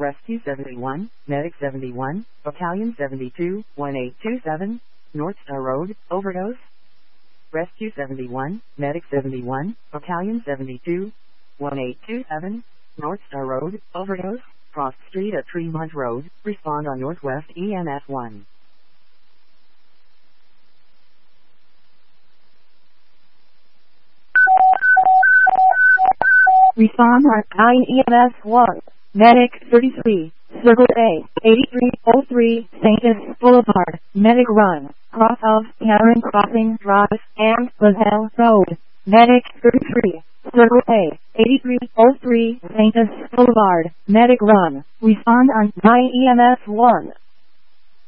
Rescue 71, Medic 71, Battalion 72, 1827, North Star Road, overdose. Rescue 71, Medic 71, Battalion 72, 1827, North Star Road, overdose, cross street at Tremont Road, respond on Northwest EMS 1. Respond on 9 EMS 1. Medic 33, Circle A, 8303, St. Anne's Boulevard, Medic Run, cross of Karen Crossing Drive and Lazelle Road. Medic 33, Circle A, 8303, St. Anne's Boulevard, Medic Run. Respond on 9 EMS 1.